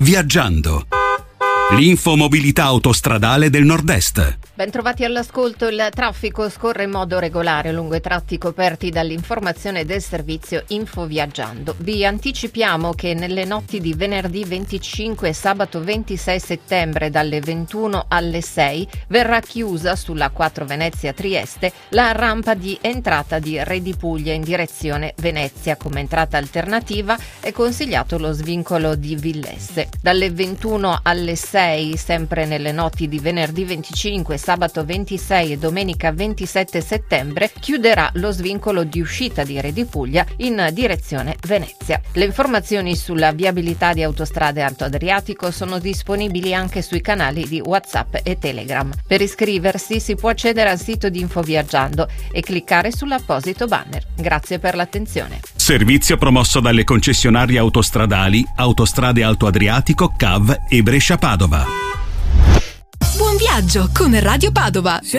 Viaggiando. L'infomobilità autostradale del Nord-Est. Bentrovati all'ascolto. Il traffico scorre in modo regolare lungo i tratti coperti dall'informazione del servizio Infoviaggiando. Vi anticipiamo che nelle notti di venerdì 25 e sabato 26 settembre dalle 21 alle 6 verrà chiusa sulla 4 Venezia-Trieste la rampa di entrata di Re di Puglia in direzione Venezia. Come entrata alternativa è consigliato lo svincolo di Villesse. Dalle 21 alle 6, sempre nelle notti di venerdì 25, sabato 26 e domenica 27 settembre, chiuderà lo svincolo di uscita di Re di Puglia in direzione Venezia. Le informazioni sulla viabilità di Autostrade Alto Adriatico sono disponibili anche sui canali di WhatsApp e Telegram. Per iscriversi si può accedere al sito di Infoviaggiando e cliccare sull'apposito banner. Grazie per l'attenzione. Servizio promosso dalle concessionarie autostradali Autostrade Alto Adriatico, CAV e Brescia Padova. Buon viaggio con Radio Padova.